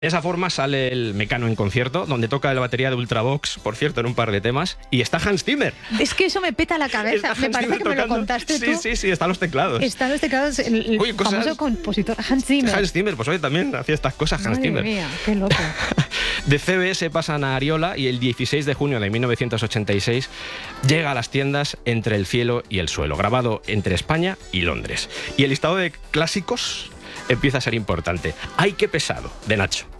De esa forma sale el Mecano en concierto, donde toca la batería de Ultravox, por cierto, en un par de temas, y está Hans Zimmer. Es que eso me peta la cabeza. Me parece que me lo contaste tú. Sí, están los teclados. Están los teclados, el famoso compositor Hans Zimmer. Hans Zimmer, pues hoy también hacía estas cosas Hans Zimmer. Madre mía, qué loco. De CBS pasan a Ariola y el 16 de junio de 1986 llega a las tiendas Entre el cielo y el suelo, grabado entre España y Londres. Y el listado de clásicos empieza a ser importante. ¡Ay, qué pesado!, de Nacho.